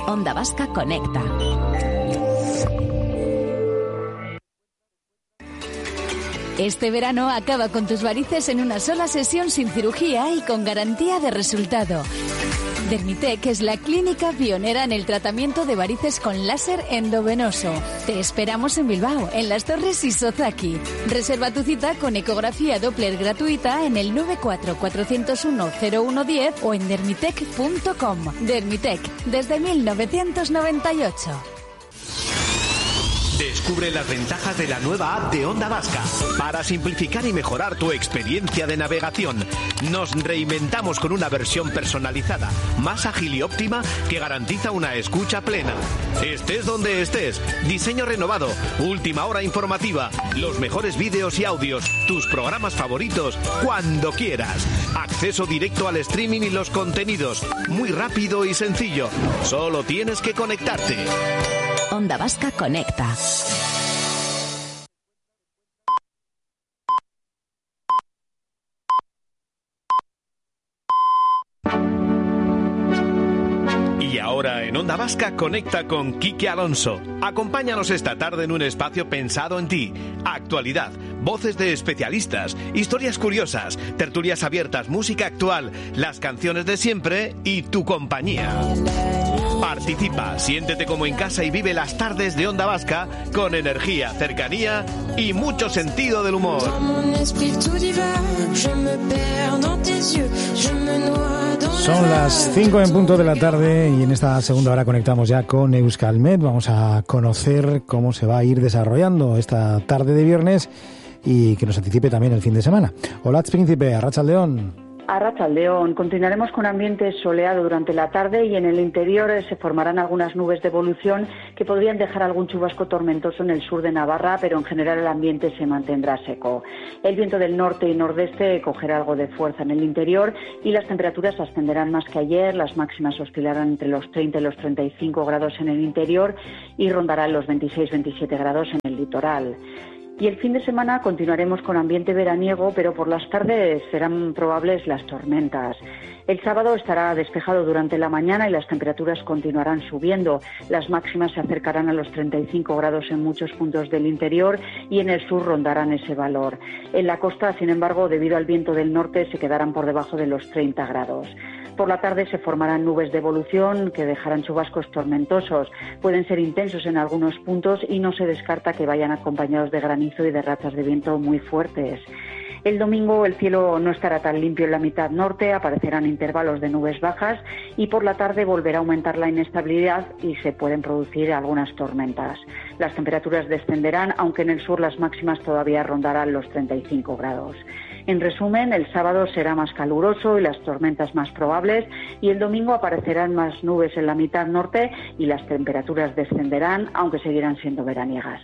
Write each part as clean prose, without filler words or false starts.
Onda Vasca Conecta. Este verano acaba con tus varices en una sola sesión sin cirugía y con garantía de resultado. Dermitec es la clínica pionera en el tratamiento de varices con láser endovenoso. Te esperamos en Bilbao, en Las Torres y Sozaki. Reserva tu cita con ecografía Doppler gratuita en el 94-401-0110 o en dermitec.com. Dermitec, desde 1998. Descubre las ventajas de la nueva app de Onda Vasca. Para simplificar y mejorar tu experiencia de navegación, nos reinventamos con una versión personalizada, más ágil y óptima que garantiza una escucha plena. Estés donde estés, diseño renovado, última hora informativa, los mejores vídeos y audios, tus programas favoritos, cuando quieras. Acceso directo al streaming y los contenidos, muy rápido y sencillo. Solo tienes que conectarte. Onda Vasca Conecta. Y ahora en Onda Vasca conecta con Quique Alonso. Acompáñanos esta tarde en un espacio pensado en ti. Actualidad, voces de especialistas, historias curiosas, tertulias abiertas, música actual, las canciones de siempre y tu compañía. Participa, siéntete como en casa y vive las tardes de Onda Vasca con energía, cercanía y mucho sentido del humor. Son las 5 en punto de la tarde y en esta segunda hora conectamos ya con Euskalmet. Vamos a conocer cómo se va a ir desarrollando esta tarde de viernes y que nos anticipe también el fin de semana. Hola, Príncipe, Arratsaldeon. Arratsaldeon, continuaremos con ambiente soleado durante la tarde y en el interior se formarán algunas nubes de evolución que podrían dejar algún chubasco tormentoso en el sur de Navarra, pero en general el ambiente se mantendrá seco. El viento del norte y nordeste cogerá algo de fuerza en el interior y las temperaturas ascenderán más que ayer, las máximas oscilarán entre los 30 y los 35 grados en el interior y rondarán los 26-27 grados en el litoral. Y el fin de semana continuaremos con ambiente veraniego, pero por las tardes serán probables las tormentas. El sábado estará despejado durante la mañana y las temperaturas continuarán subiendo. Las máximas se acercarán a los 35 grados en muchos puntos del interior y en el sur rondarán ese valor. En la costa, sin embargo, debido al viento del norte, se quedarán por debajo de los 30 grados. Por la tarde se formarán nubes de evolución que dejarán chubascos tormentosos. Pueden ser intensos en algunos puntos y no se descarta que vayan acompañados de granizo y de rachas de viento muy fuertes. El domingo el cielo no estará tan limpio en la mitad norte, aparecerán intervalos de nubes bajas y por la tarde volverá a aumentar la inestabilidad y se pueden producir algunas tormentas. Las temperaturas descenderán, aunque en el sur las máximas todavía rondarán los 35 grados. En resumen, el sábado será más caluroso y las tormentas más probables y el domingo aparecerán más nubes en la mitad norte y las temperaturas descenderán, aunque seguirán siendo veraniegas.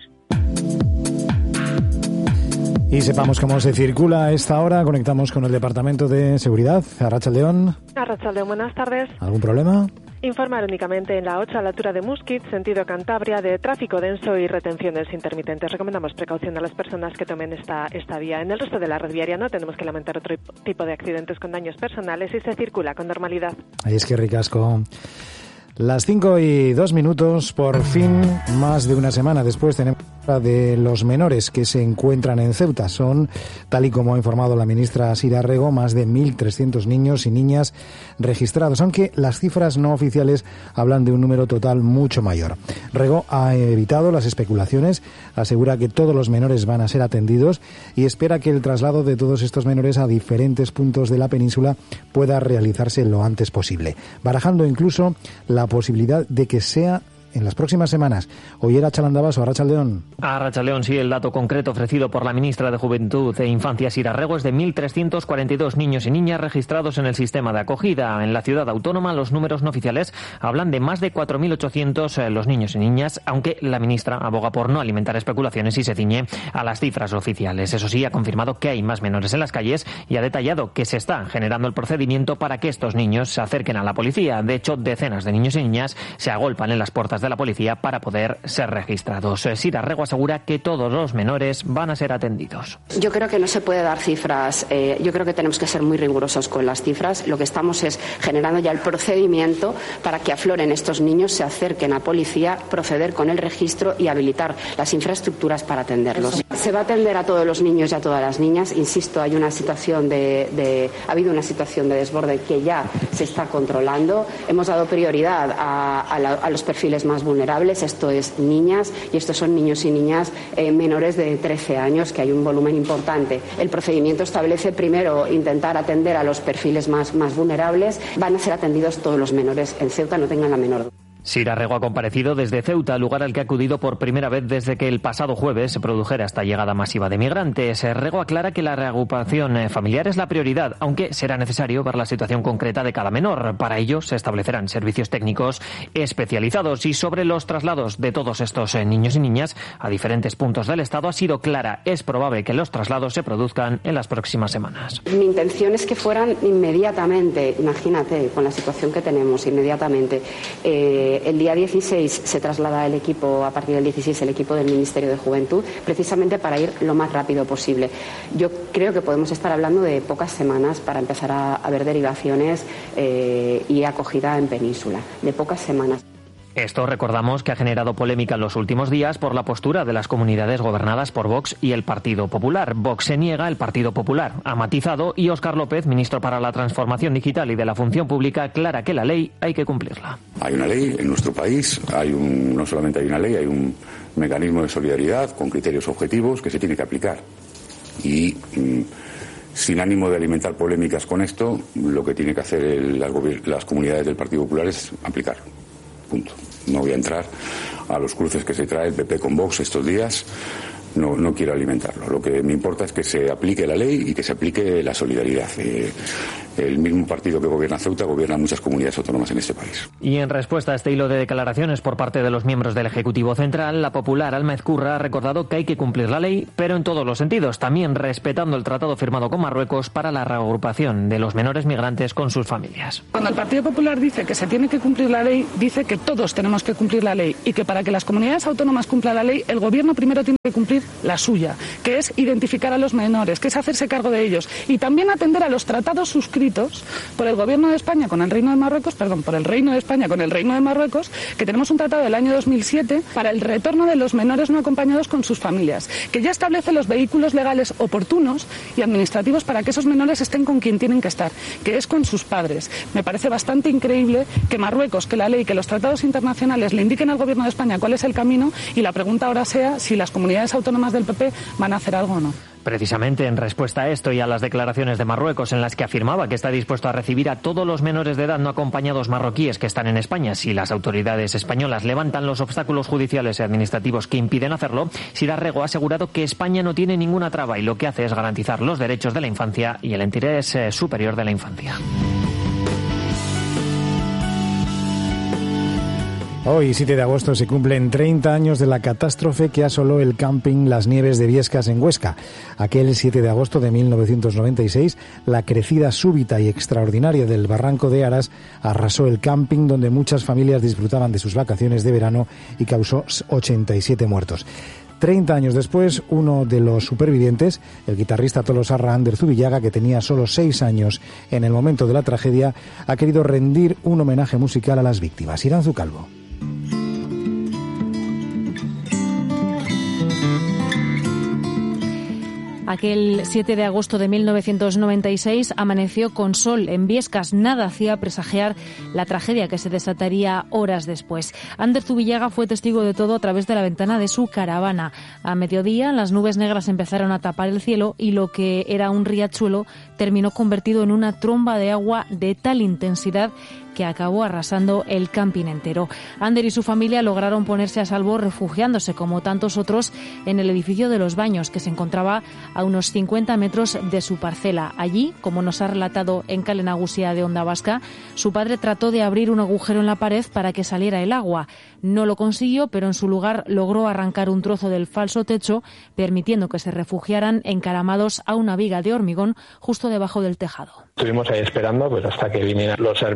Y sepamos cómo se circula a esta hora. Conectamos con el Departamento de Seguridad. Arratsaldeon. Arratsaldeon, buenas tardes. ¿Algún problema? Informar únicamente en la 8 a la altura de Muskit, sentido Cantabria, de tráfico denso y retenciones intermitentes. Recomendamos precaución a las personas que tomen esta vía. En el resto de la red viaria no tenemos que lamentar otro tipo de accidentes con daños personales y se circula con normalidad. Ahí es que ricasco. Las 5:02, por fin, más de una semana después, tenemos de los menores que se encuentran en Ceuta. Son, tal y como ha informado la ministra Sira Rego, más de 1.300 niños y niñas registrados, aunque las cifras no oficiales hablan de un número total mucho mayor. Rego ha evitado las especulaciones, asegura que todos los menores van a ser atendidos y espera que el traslado de todos estos menores a diferentes puntos de la península pueda realizarse lo antes posible, barajando incluso la posibilidad de que sea en las próximas semanas. Hoy era Chalandabaso, Arratsaldeon. Arratsaldeon, sí, el dato concreto ofrecido por la ministra de Juventud e Infancia, Sira Rego, es de 1.342 niños y niñas registrados en el sistema de acogida. En la ciudad autónoma, los números no oficiales hablan de más de 4.800 los niños y niñas, aunque la ministra aboga por no alimentar especulaciones y se ciñe a las cifras oficiales. Eso sí, ha confirmado que hay más menores en las calles y ha detallado que se está generando el procedimiento para que estos niños se acerquen a la policía. De hecho, decenas de niños y niñas se agolpan en las puertas de la policía para poder ser registrados. Sira Rego asegura que todos los menores van a ser atendidos. Yo creo que no se puede dar cifras. Yo creo que tenemos que ser muy rigurosos con las cifras. Lo que estamos es generando ya el procedimiento para que afloren estos niños, se acerquen a policía, proceder con el registro y habilitar las infraestructuras para atenderlos. Se va a atender a todos los niños y a todas las niñas. Insisto, hay una situación ha habido una situación de desborde que ya se está controlando. Hemos dado prioridad a los perfiles más vulnerables. Esto es niñas y estos son niños y niñas menores de 13 años, que hay un volumen importante. El procedimiento establece primero intentar atender a los perfiles más vulnerables. Van a ser atendidos todos los menores en Ceuta, no tengan la menor duda. Sira Rego ha comparecido desde Ceuta, lugar al que ha acudido por primera vez desde que el pasado jueves se produjera esta llegada masiva de migrantes. Rego aclara que la reagrupación familiar es la prioridad, aunque será necesario ver la situación concreta de cada menor. Para ello se establecerán servicios técnicos especializados. Y sobre los traslados de todos estos niños y niñas a diferentes puntos del Estado ha sido clara. Es probable que los traslados se produzcan en las próximas semanas. Mi intención es que fueran inmediatamente, imagínate, con la situación que tenemos, inmediatamente. El día 16 se traslada el equipo, a partir del 16, el equipo del Ministerio de Juventud, precisamente para ir lo más rápido posible. Yo creo que podemos estar hablando de pocas semanas para empezar a ver derivaciones y acogida en península, de pocas semanas. Esto, recordamos, que ha generado polémica en los últimos días por la postura de las comunidades gobernadas por Vox y el Partido Popular. Vox se niega, el Partido Popular ha matizado y Óscar López, ministro para la Transformación Digital y de la Función Pública, aclara que la ley hay que cumplirla. Hay una ley en nuestro país, no solamente hay una ley, hay un mecanismo de solidaridad con criterios objetivos que se tiene que aplicar. Y sin ánimo de alimentar polémicas con esto, lo que tiene que hacer las comunidades del Partido Popular es aplicarlo. Punto. No voy a entrar a los cruces que se trae el PP con Vox estos días. No quiero alimentarlo. Lo que me importa es que se aplique la ley y que se aplique la solidaridad. El mismo partido que gobierna Ceuta gobierna muchas comunidades autónomas en este país. Y en respuesta a este hilo de declaraciones por parte de los miembros del Ejecutivo Central, la popular Alma Ezcurra ha recordado que hay que cumplir la ley, pero en todos los sentidos, también respetando el tratado firmado con Marruecos para la reagrupación de los menores migrantes con sus familias. Cuando el Partido Popular dice que se tiene que cumplir la ley, dice que todos tenemos que cumplir la ley y que para que las comunidades autónomas cumplan la ley, el Gobierno primero tiene que cumplir la suya, que es identificar a los menores, que es hacerse cargo de ellos y también atender a los tratados suscritos por el Gobierno de España con el Reino de Marruecos, por el Reino de España con el Reino de Marruecos, que tenemos un tratado del año 2007 para el retorno de los menores no acompañados con sus familias, que ya establece los vehículos legales oportunos y administrativos para que esos menores estén con quien tienen que estar, que es con sus padres. Me parece bastante increíble que Marruecos, que la ley, que los tratados internacionales le indiquen al Gobierno de España cuál es el camino y la pregunta ahora sea si las comunidades autónomas del PP van a hacer algo o no. Precisamente en respuesta a esto y a las declaraciones de Marruecos en las que afirmaba que está dispuesto a recibir a todos los menores de edad no acompañados marroquíes que están en España si las autoridades españolas levantan los obstáculos judiciales y administrativos que impiden hacerlo, Sira Rego ha asegurado que España no tiene ninguna traba y lo que hace es garantizar los derechos de la infancia y el interés superior de la infancia. Hoy, 7 de agosto, se cumplen 30 años de la catástrofe que asoló el camping Las Nieves de Viescas en Huesca. Aquel 7 de agosto de 1996, la crecida súbita y extraordinaria del barranco de Aras arrasó el camping donde muchas familias disfrutaban de sus vacaciones de verano y causó 87 muertos. 30 años después, uno de los supervivientes, el guitarrista tolosarra Ander Zubillaga, que tenía solo 6 años en el momento de la tragedia, ha querido rendir un homenaje musical a las víctimas. Iranzu Calvo. Aquel 7 de agosto de 1996 amaneció con sol en Viescas. Nada hacía presagiar la tragedia que se desataría horas después. Ander Zubillaga fue testigo de todo a través de la ventana de su caravana. A mediodía, las nubes negras empezaron a tapar el cielo y lo que era un riachuelo terminó convertido en una tromba de agua de tal intensidad que acabó arrasando el camping entero. Ander y su familia lograron ponerse a salvo refugiándose, como tantos otros, en el edificio de Los Baños, que se encontraba a unos 50 metros de su parcela. Allí, como nos ha relatado en Kale Nagusia de Onda Vasca, su padre trató de abrir un agujero en la pared para que saliera el agua. No lo consiguió, pero en su lugar logró arrancar un trozo del falso techo, permitiendo que se refugiaran encaramados a una viga de hormigón justo debajo del tejado. Estuvimos ahí esperando hasta que vinieran los servicios, ¿no?,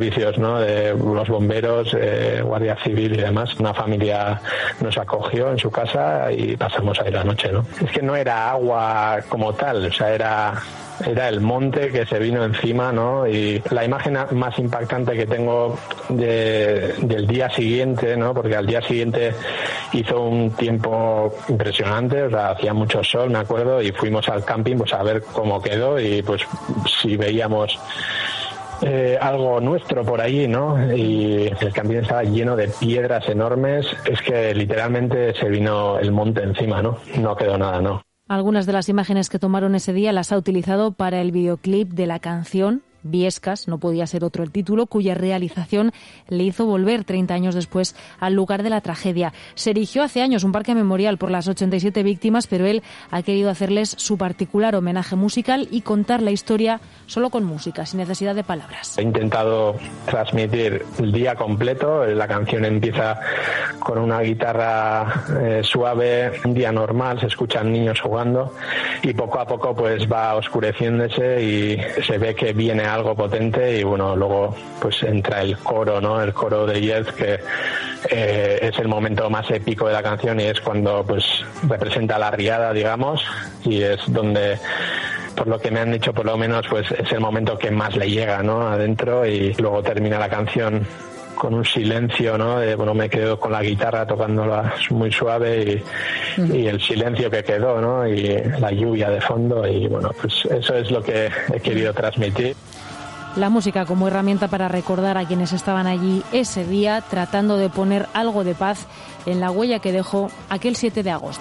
¿no? De los bomberos, Guardia Civil y demás. Una familia nos acogió en su casa y pasamos ahí la noche, ¿no? Es que no era agua como tal, o sea, era el monte que se vino encima, ¿no? Y la imagen más impactante que tengo del día siguiente, ¿no? Porque al día siguiente hizo un tiempo impresionante, o sea, hacía mucho sol, me acuerdo, y fuimos al camping pues a ver cómo quedó y pues si veíamos algo nuestro por allí, ¿no? Y el camping estaba lleno de piedras enormes, es que literalmente se vino el monte encima, ¿no? No quedó nada, ¿no? Algunas de las imágenes que tomaron ese día las ha utilizado para el videoclip de la canción Viescas, no podía ser otro el título, cuya realización le hizo volver 30 años después al lugar de la tragedia. Se erigió hace años un parque memorial por las 87 víctimas, pero él ha querido hacerles su particular homenaje musical y contar la historia solo con música, sin necesidad de palabras. He intentado transmitir el día completo. La canción empieza con una guitarra suave, un día normal, se escuchan niños jugando y poco a poco pues va oscureciéndose y se ve que viene algo potente y bueno, luego pues entra el coro, ¿no? El coro de Yes, que es el momento más épico de la canción y es cuando pues representa la riada, digamos, y es donde, por lo que me han dicho por lo menos, pues es el momento que más le llega, ¿no? Adentro, y luego termina la canción con un silencio, ¿no? Bueno, me quedo con la guitarra tocándola muy suave y el silencio que quedó, ¿no? Y la lluvia de fondo y bueno, pues eso es lo que he querido transmitir. La música como herramienta para recordar a quienes estaban allí ese día, tratando de poner algo de paz en la huella que dejó aquel 7 de agosto.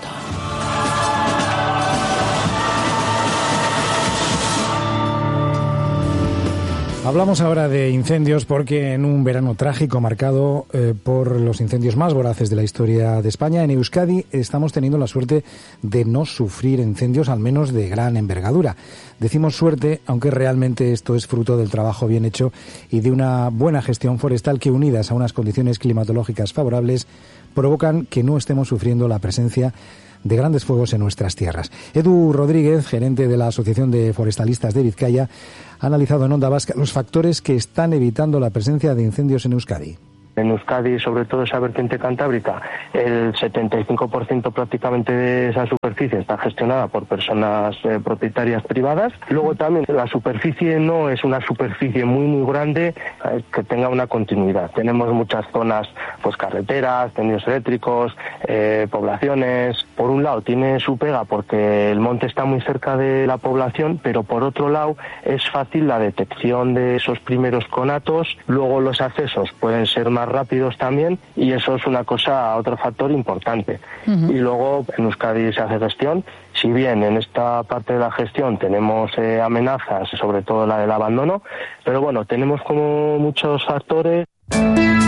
Hablamos ahora de incendios porque en un verano trágico marcado por los incendios más voraces de la historia de España, en Euskadi estamos teniendo la suerte de no sufrir incendios, al menos de gran envergadura. Decimos suerte, aunque realmente esto es fruto del trabajo bien hecho y de una buena gestión forestal que, unidas a unas condiciones climatológicas favorables, provocan que no estemos sufriendo la presencia de grandes fuegos en nuestras tierras. Edu Rodríguez, gerente de la Asociación de Forestalistas de Vizcaya, ha analizado en Onda Vasca los factores que están evitando la presencia de incendios en Euskadi. En Euskadi, sobre todo esa vertiente cantábrica, el 75% prácticamente de esa superficie está gestionada por personas propietarias privadas. Luego también la superficie no es una superficie muy grande que tenga una continuidad. Tenemos muchas zonas, pues carreteras, tendidos eléctricos, poblaciones. Por un lado tiene su pega porque el monte está muy cerca de la población, pero por otro lado es fácil la detección de esos primeros conatos. Luego los accesos pueden ser más rápidos también y eso es otro factor importante. Y luego en Euskadi se hace gestión. Si bien en esta parte de la gestión tenemos amenazas, sobre todo la del abandono, pero bueno, tenemos como muchos factores.